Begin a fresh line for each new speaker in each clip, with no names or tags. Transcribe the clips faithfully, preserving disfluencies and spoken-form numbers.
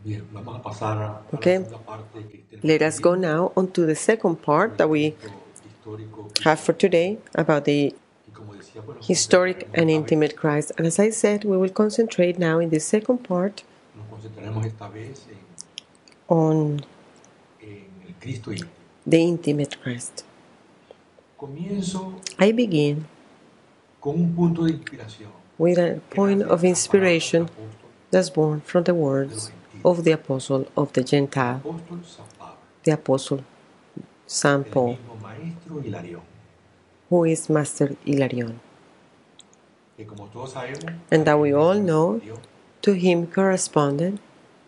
Okay, let us go now on to the second part that we have for today about the historic and intimate Christ. And as I said, we will concentrate now in the second part on the intimate Christ. I begin with a point of inspiration that's born from the words of the Apostle of the Gentile, the Apostle Saint Paul, who is Master Hilarion. And that we all know, to him corresponded,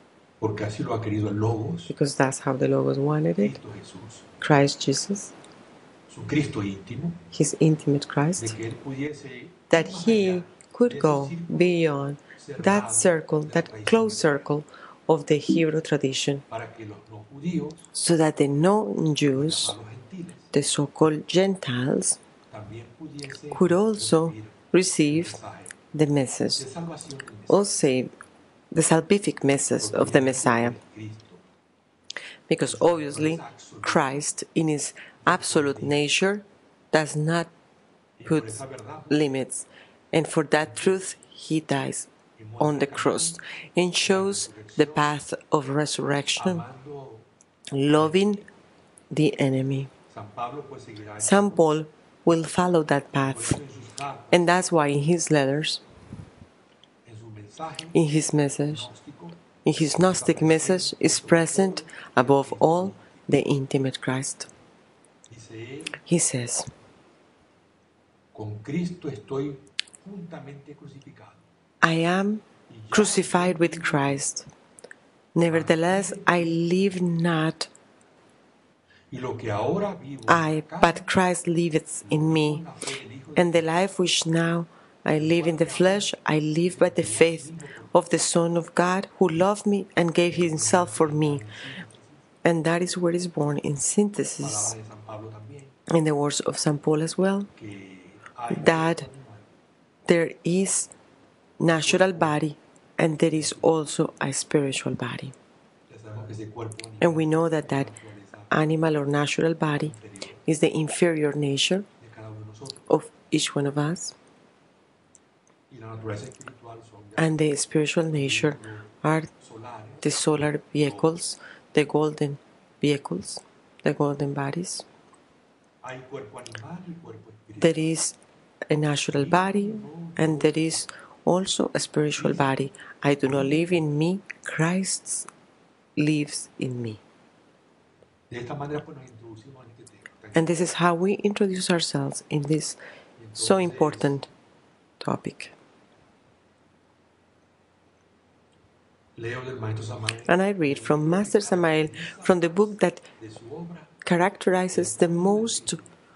because that's how the Logos wanted it, Christ Jesus, his intimate Christ, that he could go beyond that circle, that close circle of the Hebrew tradition, so that the non-Jews, the so-called Gentiles, could also receive the message, or say the salvific message of the Messiah. Because obviously Christ, in his absolute nature, does not put limits, and for that truth he dies on the cross and shows the path of resurrection, loving the enemy. Saint Paul will follow that path, and that's why in his letters, in his message, in his Gnostic message, is present above all the intimate Christ. He says, I am crucified with Christ. Nevertheless, I live not I, but Christ liveth in me. And the life which now I live in the flesh, I live by the faith of the Son of God, who loved me and gave himself for me. And that is where it is born in synthesis, in the words of Saint Paul as well, that there is natural body and there is also a spiritual body. And we know that that animal or natural body is the inferior nature of each one of us, and the spiritual nature are the solar vehicles, the golden vehicles, the golden bodies. There is a natural body and there is also a spiritual body. I do not live in me, Christ lives in me. And this is how we introduce ourselves in this so important topic. And I read from Master Samael, from the book that characterizes the most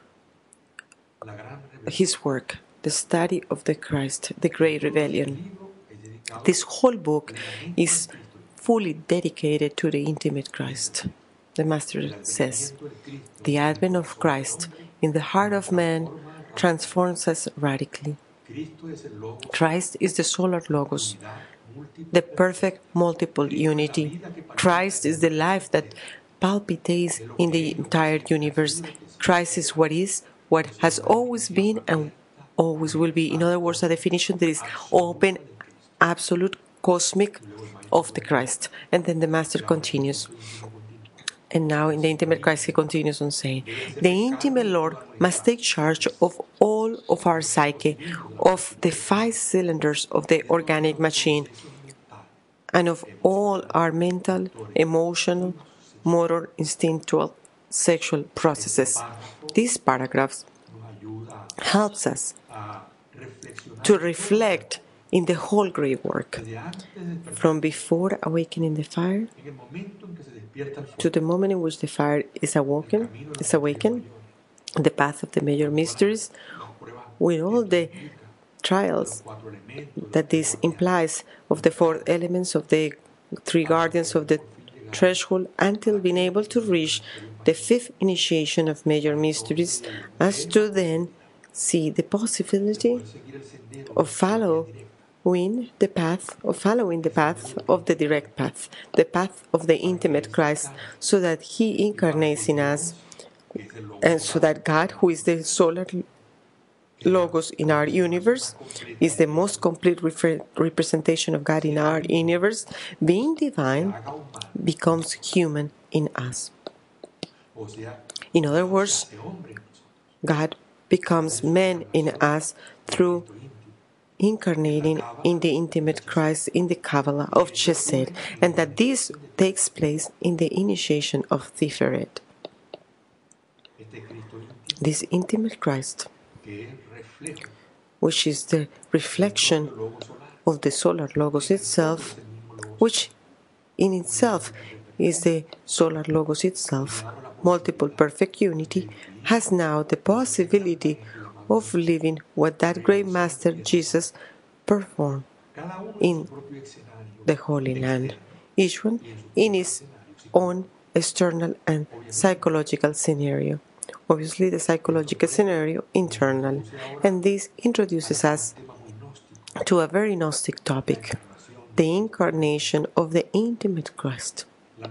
his work, the study of the Christ, the Great Rebellion. This whole book is fully dedicated to the intimate Christ. The Master says, the advent of Christ in the heart of man transforms us radically. Christ is the solar Logos, the perfect multiple unity. Christ is the life that palpitates in the entire universe. Christ is what is, what has always been, and always will be. In other words, a definition that is open, absolute, cosmic of the Christ. And then the Master continues. And now in the intimate Christ, he continues on saying, the intimate Lord must take charge of all of our psyche, of the five cylinders of the organic machine, and of all our mental, emotional, motor, instinctual, sexual processes. These paragraphs helps us to reflect in the whole great work, from before awakening the fire to the moment in which the fire is awoken, is awakened, the path of the major mysteries, with all the trials that this implies of the four elements of the three guardians of the threshold, until being able to reach the fifth initiation of major mysteries, as to then see the possibility of follow win the path of following the path of the direct path, the path of the intimate Christ, so that He incarnates in us, and so that God, who is the solar Logos in our universe, is the most complete refer- representation of God in our universe, being divine, becomes human in us. In other words, God becomes man in us through incarnating in the intimate Christ in the Kabbalah of Chesed, and that this takes place in the initiation of Tiferet. This intimate Christ, which is the reflection of the solar Logos itself, which in itself is the solar Logos itself, multiple perfect unity, has now the possibility of living what that great Master Jesus performed in the Holy Land, each one in its own external and psychological scenario. Obviously, the psychological scenario internal, and this introduces us to a very Gnostic topic, the incarnation of the intimate Christ.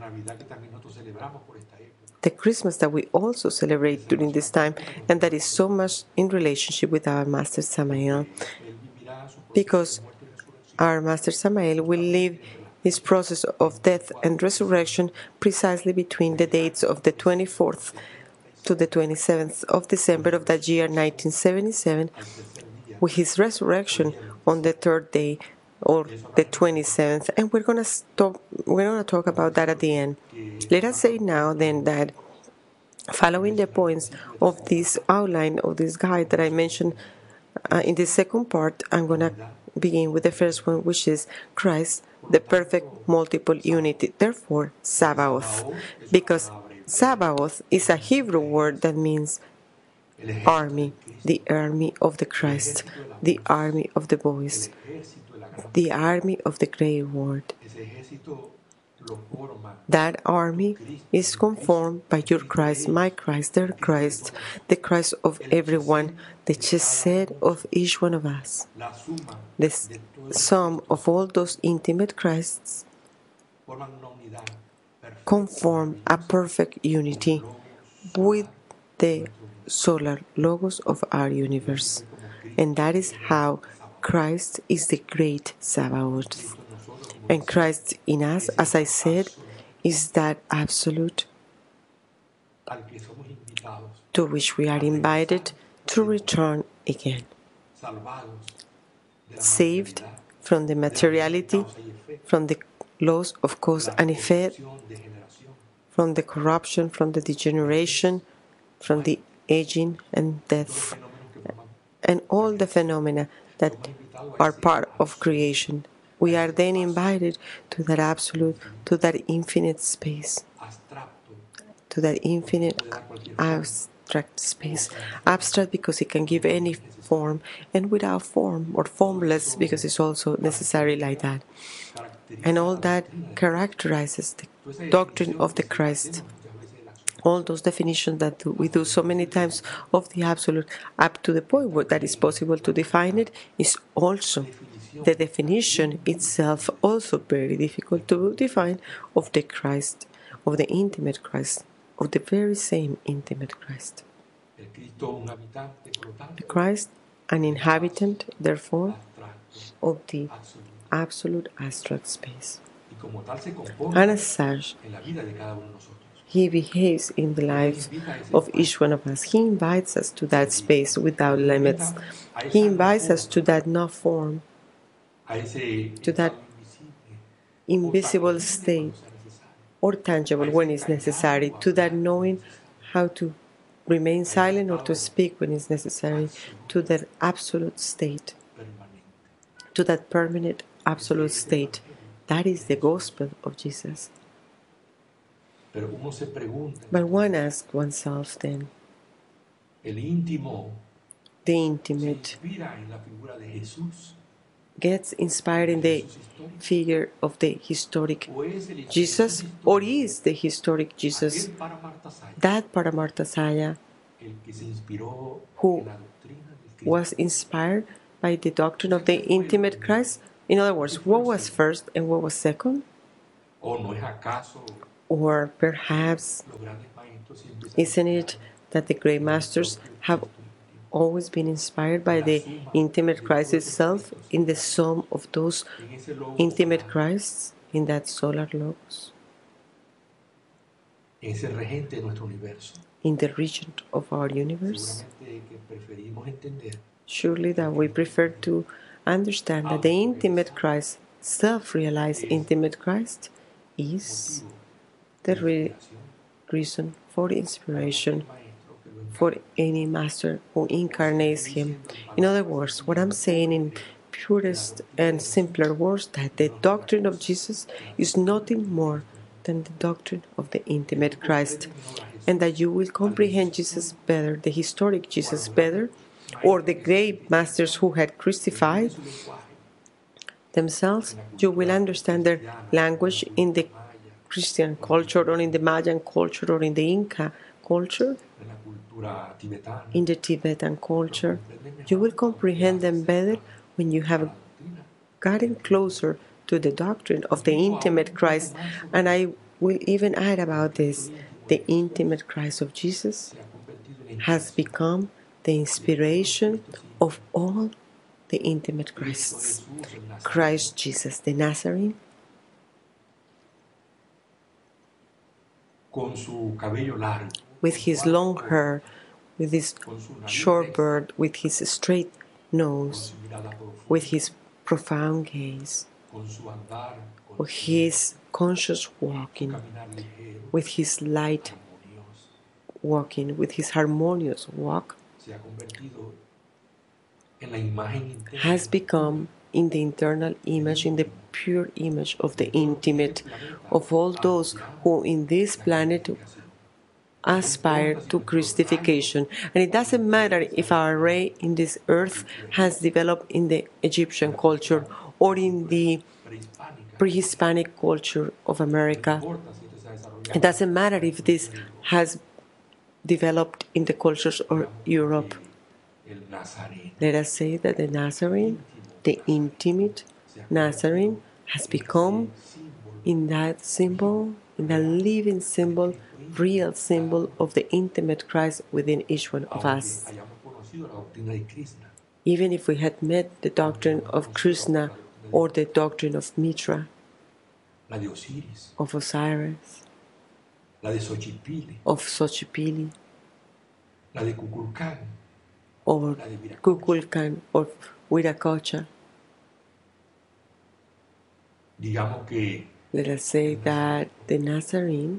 The Christmas that we also celebrate during this time, and that is so much in relationship with our Master Samael, because our Master Samael will live his process of death and resurrection precisely between the dates of the twenty-fourth to the twenty-seventh of December of that year, nineteen seventy-seven, with his resurrection on the third day, or the twenty-seventh, and we're gonna stop. We're gonna talk about that at the end. Let us say now, then, that following the points of this outline of this guide that I mentioned uh, in the second part, I'm gonna begin with the first one, which is Christ, the perfect multiple unity. Therefore, Sabaoth, because Sabaoth is a Hebrew word that means army, the army of the Christ, the army of the boys, the army of the great word. That army is conformed by your Christ, my Christ, their Christ, the Christ of everyone, the chesed of each one of us. The sum of all those intimate Christs conform a perfect unity with the solar Logos of our universe. And that is how Christ is the great Sabaoth. And Christ in us, as I said, is that absolute to which we are invited to return again. Saved from the materiality, from the laws of cause and effect, from the corruption, from the degeneration, from the aging and death, and all the phenomena that are part of creation. We are then invited to that absolute, to that infinite space, to that infinite abstract space. Abstract because it can give any form, and without form, or formless because it's also necessary like that. And all that characterizes the doctrine of the Christ. All those definitions that we do so many times of the absolute, up to the point where that is possible to define it, is also the definition itself also very difficult to define of the Christ, of the intimate Christ, of the very same intimate Christ. The Christ, an inhabitant, therefore, of the absolute abstract space. And as such, He behaves in the life of each one of us. He invites us to that space without limits. He invites us to that no form, to that invisible state, or tangible when it's necessary, to that knowing how to remain silent or to speak when it's necessary, to that absolute state, to that permanent absolute state. That is the gospel of Jesus. But one asks oneself then, the intimate gets inspired in the figure of the historic Jesus, or is the historic Jesus that Paramarthasaya who was inspired by the doctrine of the intimate Christ? In other words, what was first and what was second? Or perhaps, isn't it that the great masters have always been inspired by the intimate Christ itself in the sum of those intimate Christs in that solar logos? In the region of our universe? Surely that we prefer to understand that the intimate Christ, self-realized intimate Christ, is the re- reason for inspiration for any master who incarnates him. In other words, what I'm saying in purest and simpler words, that the doctrine of Jesus is nothing more than the doctrine of the intimate Christ, and that you will comprehend Jesus better, the historic Jesus better, or the great masters who had crucified themselves. You will understand their language in the Christian culture, or in the Mayan culture, or in the Inca culture, in the Tibetan culture. You will comprehend them better when you have gotten closer to the doctrine of the intimate Christ. And I will even add about this: the intimate Christ of Jesus has become the inspiration of all the intimate Christs. Christ Jesus, the Nazarene, with his long hair, with his short beard, with his straight nose, with his profound gaze, with his conscious walking, with his light walking, with his harmonious walk, has become in the internal image, in the pure image of the intimate, of all those who in this planet aspire to Christification. And it doesn't matter if our ray in this earth has developed in the Egyptian culture or in the pre-Hispanic culture of America. It doesn't matter if this has developed in the cultures of Europe. Let us say that the Nazarene, the intimate Nazarene, has become in that symbol, in that living symbol, real symbol of the intimate Christ within each one of us. Even if we had met the doctrine of Krishna or the doctrine of Mitra, of Osiris, of Xochipilli, or Kukulkan, or Viracocha, let us say that the Nazarene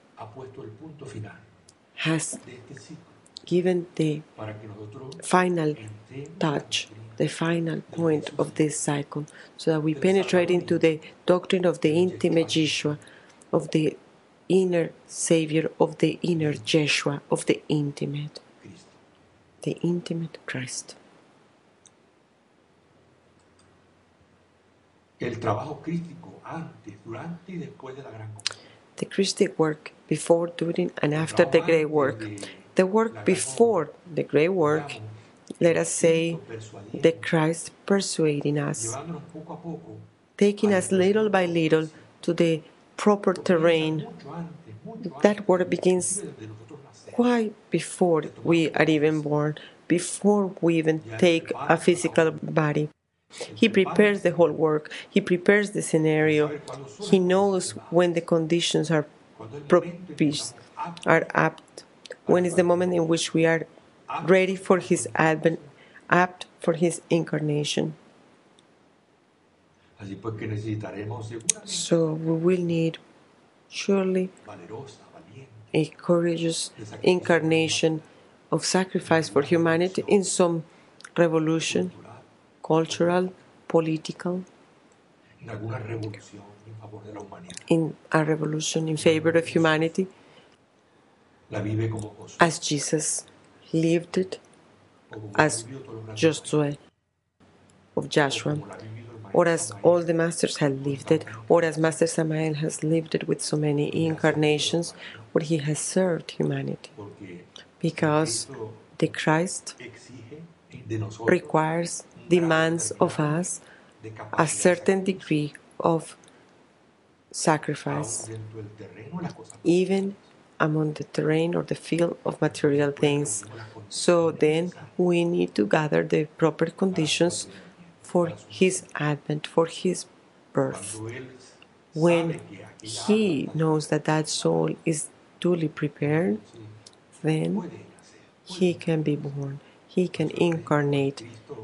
has given the final touch, the final point of this cycle, so that we penetrate into the doctrine of the intimate Yeshua, of the inner Savior, of the inner Yeshua, of the intimate, the intimate Christ. The Christic work before, during, and after the great work. The work before the great work, let us say, the Christ persuading us, taking us little by little to the proper terrain. That work begins quite before we are even born, before we even take a physical body. He prepares the whole work. He prepares the scenario. He knows when the conditions are propice, are apt, when is the moment in which we are ready for his advent, apt for his incarnation. So we will need, surely, a courageous incarnation of sacrifice for humanity in some revolution, cultural, political, in a revolution in favor of humanity, as Jesus lived it, as Josué of Joshua, or as all the masters had lived it, or as Master Samael has lived it with so many incarnations, where he has served humanity. Because the Christ requires demands of us a certain degree of sacrifice, even among the terrain or the field of material things. So then we need to gather the proper conditions for his advent, for his birth. When he knows that that soul is duly prepared, then he can be born, he can incarnate.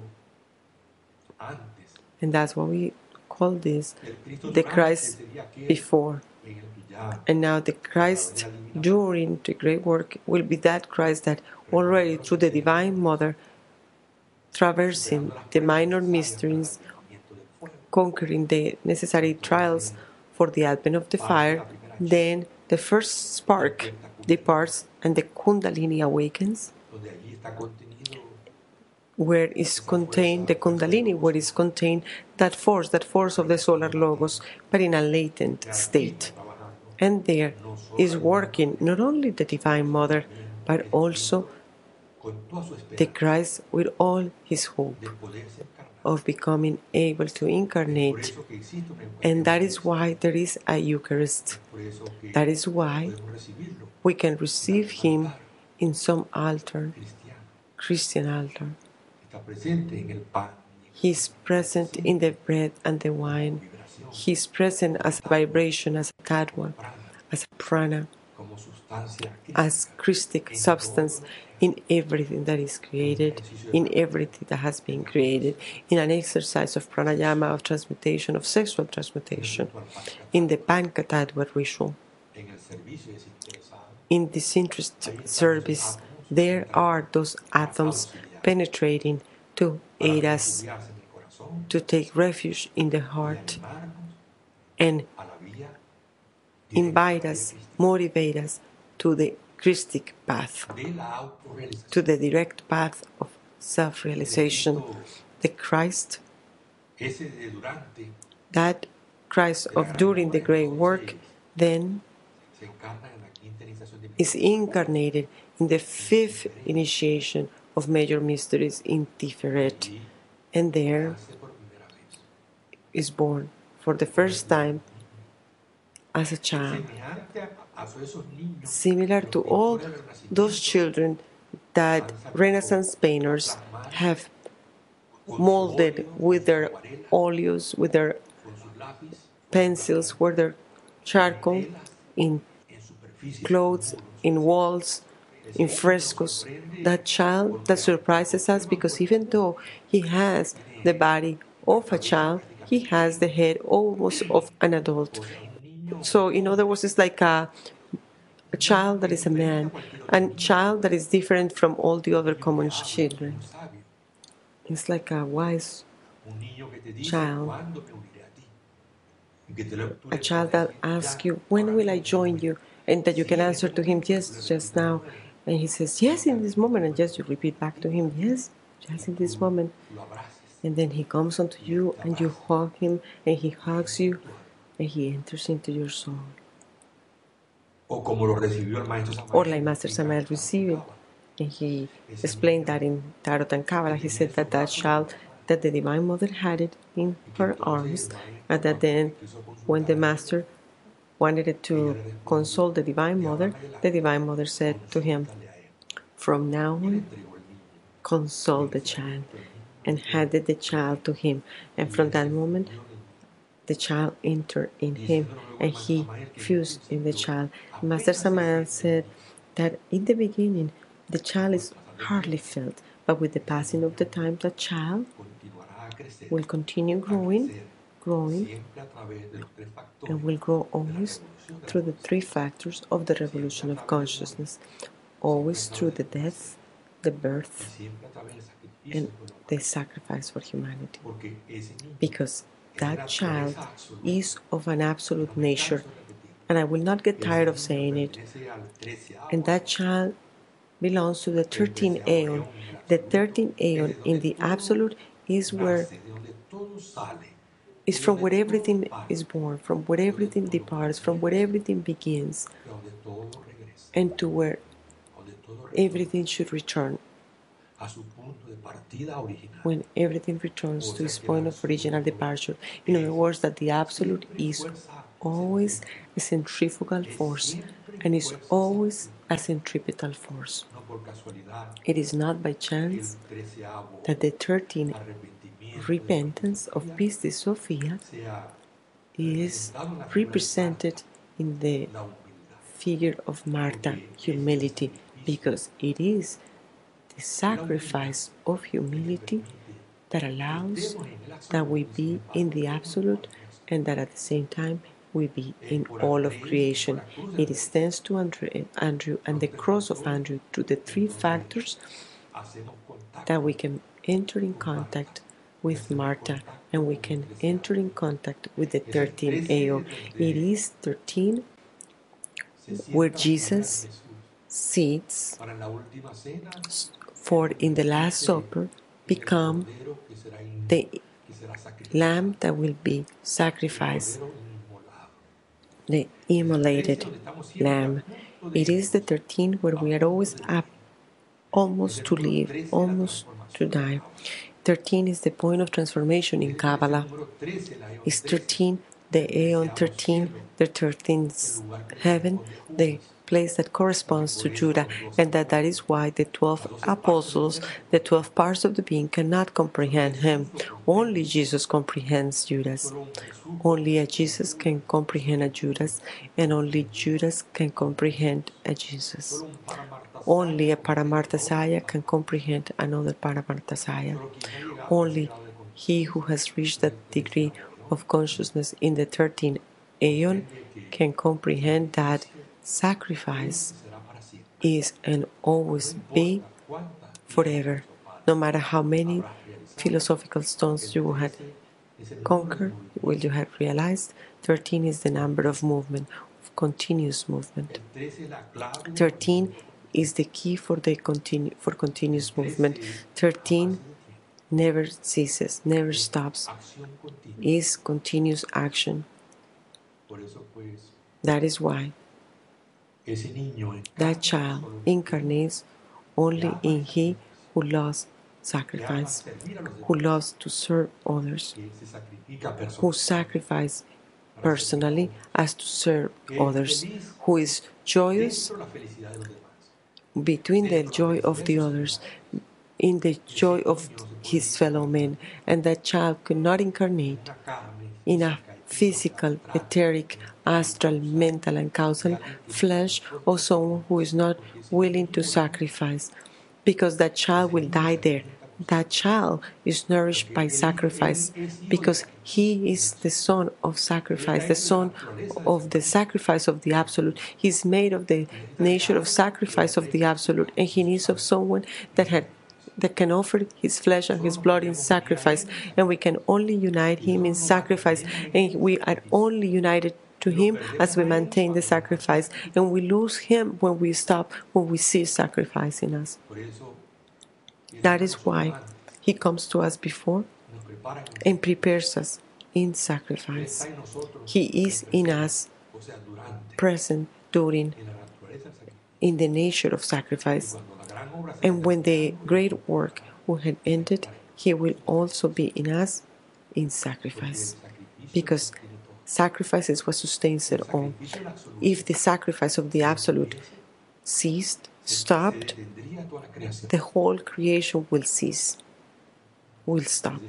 And that's what we call this the Christ before. And now the Christ during the great work will be that Christ that already through the Divine Mother, traversing the minor mysteries, conquering the necessary trials for the advent of the fire, then the first spark departs and the Kundalini awakens, where is contained the Kundalini, where is contained that force, that force of the solar logos, but in a latent state. And there is working not only the Divine Mother, but also the Christ with all his hope of becoming able to incarnate. And that is why there is a Eucharist. That is why we can receive him in some altar, Christian altar. He is present in the bread and the wine. He is present as a vibration, as a tattva, as a prana, as Christic substance in everything that is created, in everything that has been created, in an exercise of pranayama, of transmutation, of sexual transmutation, in the Pankatattva ritual. In disinterested service, there are those atoms penetrating to aid us, to take refuge in the heart, and invite us, motivate us to the Christic path, to the direct path of self-realization. The Christ, that Christ of during the great work, then is incarnated in the fifth initiation of major mysteries in Tiferet, and there is born for the first time as a child, similar to all those children that Renaissance painters have molded with their oleos, with their pencils, with their charcoal, in clothes, in walls, in frescoes. That child that surprises us, because even though he has the body of a child, he has the head almost of an adult. So, in other words, it's like a, a child that is a man, a child that is different from all the other common children. It's like a wise child, a child that asks you, when will I join you? And that you can answer to him, yes, just now. And he says, yes, in this moment. And just you repeat back to him, yes, just in this moment. And then he comes onto you and you hug him and he hugs you and he enters into your soul. Or like Master Samael received it. And he explained that in Tarot and Kabbalah. He said that that child, that the Divine Mother had it in her arms, and that then when the Master wanted to console the Divine Mother, the Divine Mother said to him, from now on, console the child, and handed the child to him. And from that moment, the child entered in him, and he fused in the child. Master Samael said that in the beginning, the child is hardly felt, but with the passing of the time, the child will continue growing, growing, and will grow always through the three factors of the revolution of consciousness, always through the death, the birth, and the sacrifice for humanity. Because that child is of an absolute nature, and I will not get tired of saying it. And that child belongs to the thirteenth aeon. The thirteenth aeon in the absolute is where is from where everything is born, from where everything departs, from where everything begins, and to where everything should return. when everything returns to its point of original departure. In other words, that the Absolute is always a centrifugal force and is always a centripetal force. It is not by chance that the thirteenth repentance of Pistis Sophia is represented in the figure of Martha, humility, because it is the sacrifice of humility that allows that we be in the Absolute and that at the same time we be in all of creation. It is thanks to Andrew, Andrew and the cross of Andrew, to the three factors, that we can enter in contact with Martha and we can enter in contact with the thirteenth A O. It is thirteen where Jesus sits for in the Last Supper become the lamb that will be sacrificed, the immolated lamb. It is the thirteenth where we are always up, almost to live, almost to die. thirteen is the point of transformation in Kabbalah. Is thirteen the Aeon thirteen, the thirteenth heaven, the place that corresponds to Judah, and that that is why the twelve apostles, the twelve parts of the being, cannot comprehend him. Only Jesus comprehends Judas. Only a Jesus can comprehend a Judas, and only Judas can comprehend a Jesus. Only a Paramarthasaya can comprehend another Paramarthasaya. Only he who has reached that degree of consciousness in the thirteenth Aeon can comprehend that sacrifice is and always be forever. No matter how many philosophical stones you had conquered, will you have realized, thirteen is the number of movement, of continuous movement. thirteen is the key for the continu- for continuous movement. thirteen never ceases, never stops, is continuous action. That is why that child incarnates only in he who loves sacrifice, who loves to serve others, who sacrifices personally as to serve others, who is joyous between the joy of the others, in the joy of his fellow men. And that child could not incarnate in a physical, etheric, astral, mental, and causal flesh of someone who is not willing to sacrifice, because that child will die there. That child is nourished by sacrifice, because he is the son of sacrifice, the son of the sacrifice of the Absolute. He is made of the nature of sacrifice of the Absolute, and he needs of someone that had that can offer his flesh and his blood in sacrifice, and we can only unite him in sacrifice, and we are only united to him as we maintain the sacrifice, and we lose him when we stop, when we cease sacrificing us. That is why he comes to us before and prepares us in sacrifice. He is in us, present during, in the nature of sacrifice. And when the great work will have ended, he will also be in us in sacrifice, because sacrifice is what sustains it all. If the sacrifice of the Absolute ceased, stopped, the whole creation will cease, will stop.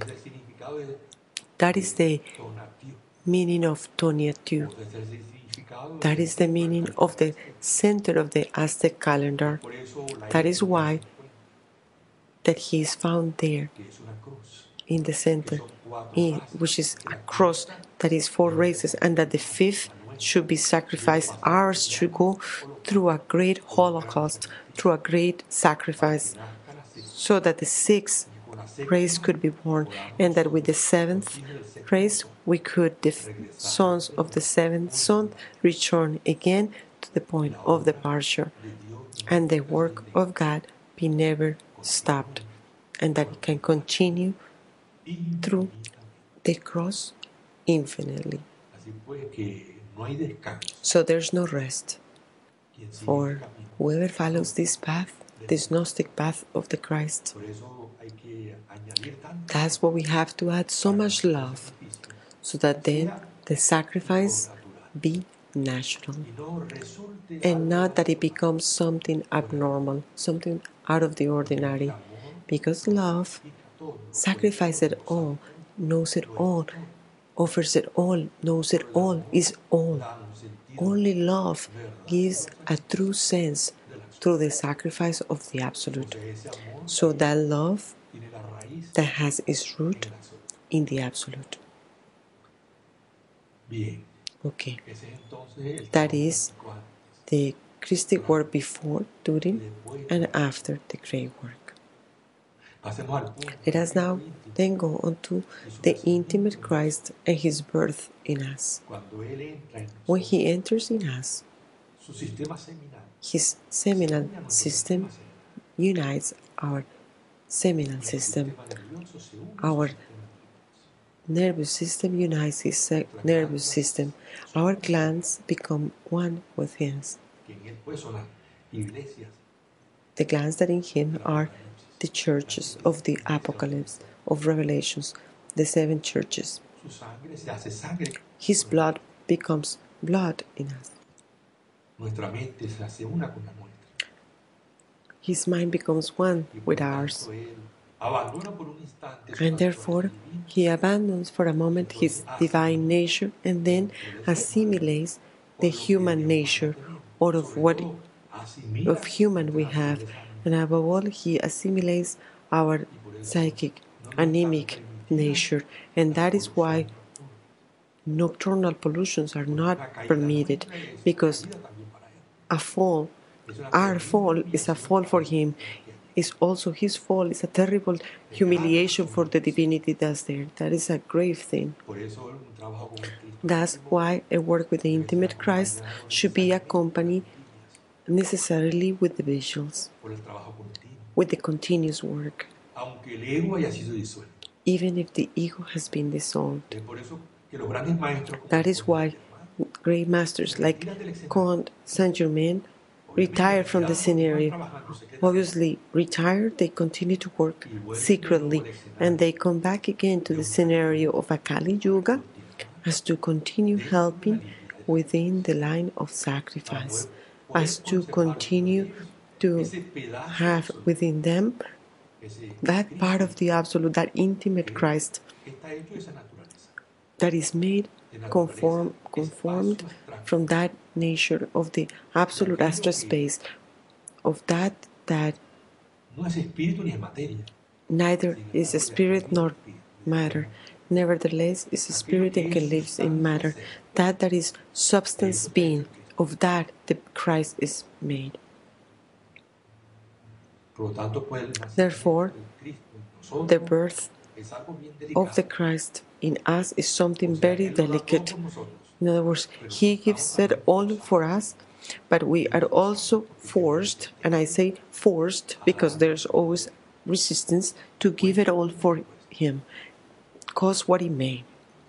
That is the meaning of Tonatiuh. That is the meaning of the center of the Aztec calendar. That is why that he is found there in the center, in, which is a cross that is four races, and that the fifth should be sacrificed. Ours should go through a great holocaust, through a great sacrifice, so that the sixth race could be born, and that with the seventh race we could, the sons of the seventh son, return again to the point of departure, and the work of God be never stopped, and that it can continue through the cross infinitely. So there's no rest for whoever follows this path. this Gnostic path of the Christ. That's why we have to add so much love, so that then the sacrifice be natural, and not that it becomes something abnormal, something out of the ordinary, because love sacrifices it all, knows it all, offers it all, knows it all, is all. Only love gives a true sense through the sacrifice of the Absolute. So that love that has its root in the Absolute. Okay. That is the Christic work before, during, and after the great work. Let us now then go on to the intimate Christ and His birth in us. When He enters in us, His seminal system unites our seminal system. Our nervous system unites His nervous system. Our glands become one with His. The glands that in Him are the churches of the Apocalypse, of Revelations, the seven churches. His blood becomes blood in us. His mind becomes one with ours. And therefore, He abandons for a moment His divine nature and then assimilates the human nature out of what of human we have. And above all, He assimilates our psychic, anemic nature. And that is why nocturnal pollutions are not permitted, because a fall, our fall is a fall for Him, is also His fall, is a terrible humiliation for the divinity that's there. That is a grave thing. That's why a work with the intimate Christ should be accompanied necessarily with the visuals, with the continuous work, even if the ego has been dissolved. That is why great masters like Comte Saint-Germain retired from the scenario. Obviously, retired, they continue to work secretly, and they come back again to the scenario of a Kali Yuga as to continue helping within the line of sacrifice, as to continue to have within them that part of the Absolute, that intimate Christ that is made conform, conformed from that nature of the Absolute astral space, of that that neither is a spirit nor matter, nevertheless is a spirit and can live in matter, that that is substance being, of that the Christ is made. Therefore, the birth of the Christ in us is something very delicate. In other words, He gives it all for us, but we are also forced, and I say forced because there's always resistance, to give it all for Him, cost what it may.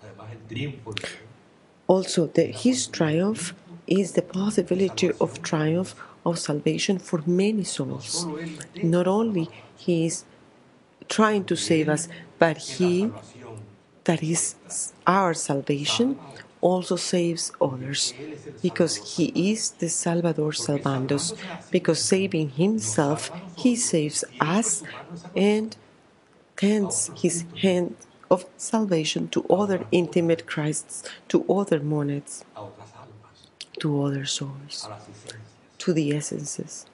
Also, the, His triumph is the possibility of triumph of salvation for many souls. Not only He is trying to save us, but He, that is our salvation, also saves others, because He is the Salvador Salvandos, because saving Himself, He saves us and tends His hand of salvation to other intimate Christs, to other monads, to other souls, to the essences.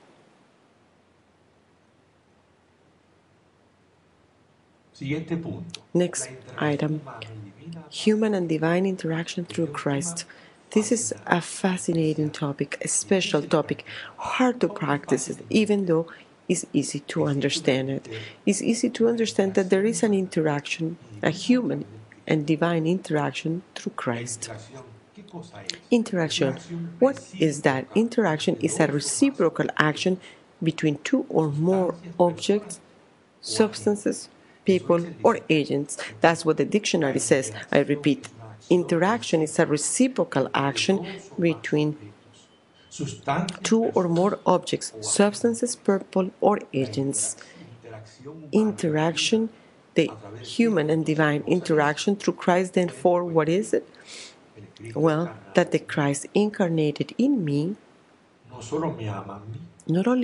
Next item, human and divine interaction through Christ. This is a fascinating topic, a special topic, hard to practice it, even though it's easy to understand it. It's easy to understand that there is an interaction, a human and divine interaction through Christ. Interaction. What is that? Interaction is a reciprocal action between two or more objects, substances, people, or agents. That's what the dictionary says. I repeat, interaction is a reciprocal action between two or more objects, substances, people, or agents. Interaction, the human and divine interaction through Christ, then for what is it? Well, that the Christ incarnated in me not only